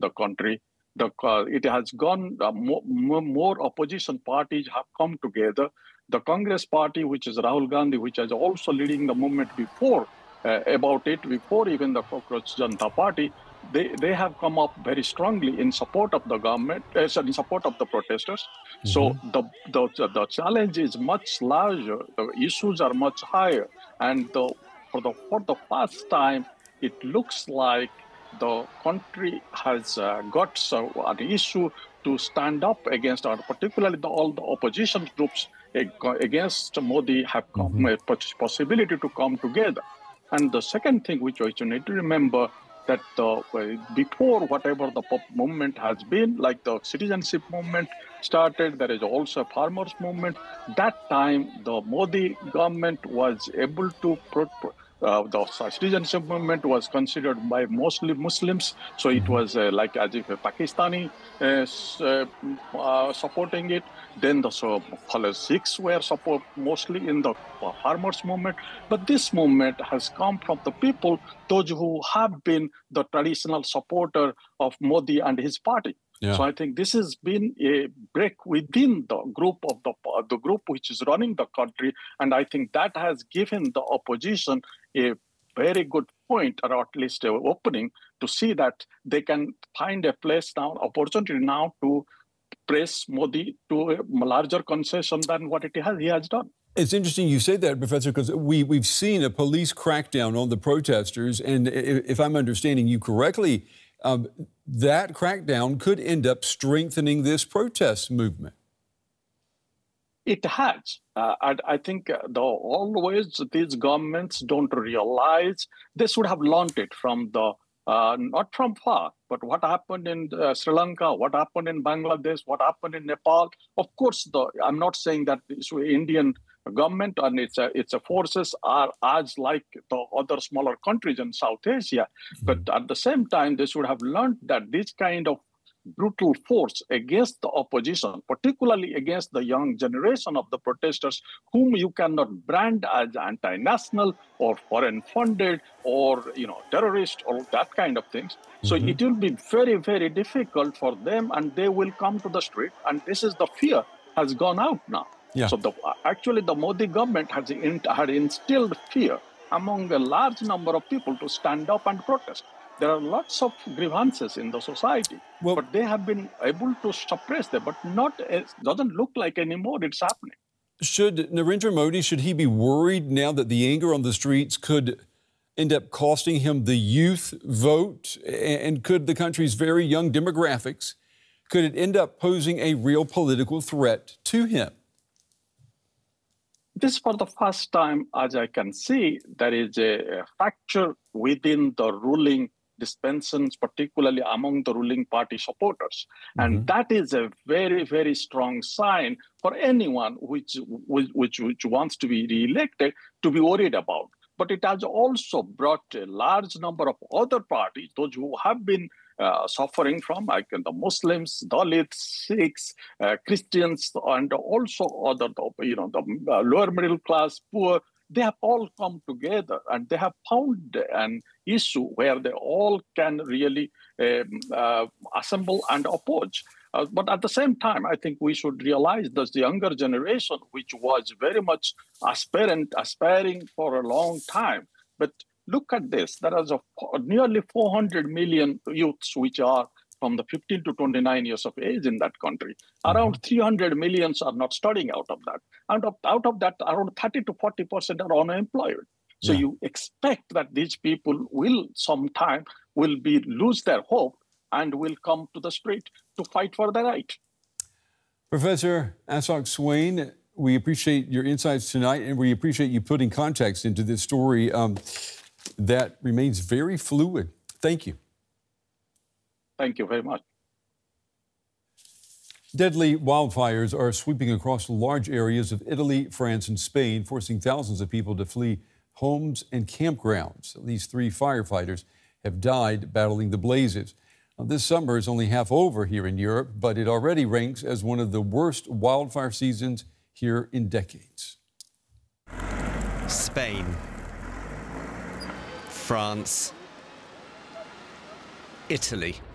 the country. It has gone, more opposition parties have come together. The Congress party, which is Rahul Gandhi, which is also leading the movement before before even the Cockroach Janata Party, they have come up very strongly in support of the government, in support of the protesters. So the challenge is much larger. The issues are much higher, and for the first time, it looks like the country has got an issue to stand up against, or particularly all the opposition groups against Modi have a possibility to come together. And the second thing which you need to remember, that before whatever the movement has been, like the citizenship movement started, there is also a farmers movement. That time, the Modi government was able to the citizenship movement was considered by mostly Muslims, so it was like as if a Pakistani supporting it. Then the Sikhs were mostly in the farmers movement. But this movement has come from the people, those who have been the traditional supporter of Modi and his party. Yeah. So I think this has been a break within the group of the group which is running the country, and I think that has given the opposition a very good point, or at least an opening, to see that they can find a place now, opportunity now to press Modi to a larger concession than what he has done. It's interesting you say that, Professor, because we've seen a police crackdown on the protesters, and if I'm understanding you correctly, that crackdown could end up strengthening this protest movement. It has. I think always these governments don't realize they should have learned it from not from far, but what happened in Sri Lanka, what happened in Bangladesh, what happened in Nepal. Of course, I'm not saying that the Indian government and its forces are as like the other smaller countries in South Asia, but at the same time, they should have learned that this kind of brutal force against the opposition, particularly against the young generation of the protesters, whom you cannot brand as anti-national or foreign-funded or terrorist or that kind of things. So it will be very, very difficult for them, and they will come to the street. And this is the fear has gone out now. Yeah. So actually, the Modi government had instilled fear among a large number of people to stand up and protest. There are lots of grievances in the society, but they have been able to suppress them, but it doesn't look like anymore it's happening. Should Narendra Modi, should he be worried now that the anger on the streets could end up costing him the youth vote, and could the country's very young demographics, could it end up posing a real political threat to him? This, for the first time, as I can see, there is a fracture within the ruling dispensations, particularly among the ruling party supporters. And that is a very, very strong sign for anyone which wants to be re-elected to be worried about. But it has also brought a large number of other parties, those who have been suffering from, like the Muslims, Dalits, Sikhs, Christians, and also other, the lower middle class, poor. They have all come together, and they have found an issue where they all can really assemble and oppose. But at the same time, I think we should realize that the younger generation, which was very much aspiring for a long time. But look at this. There is nearly 400 million youths which are from the 15 to 29 years of age in that country. Around 300 million are not studying out of that. And out of that, around 30 to 40% are unemployed. So you expect that these people will sometime lose their hope and will come to the street to fight for their right. Professor Ashok Swain, we appreciate your insights tonight, and we appreciate you putting context into this story that remains very fluid. Thank you. Thank you very much. Deadly wildfires are sweeping across large areas of Italy, France, and Spain, forcing thousands of people to flee homes and campgrounds. At least 3 firefighters have died battling the blazes. Now, this summer is only half over here in Europe, but it already ranks as one of the worst wildfire seasons here in decades. Spain, France, Italy.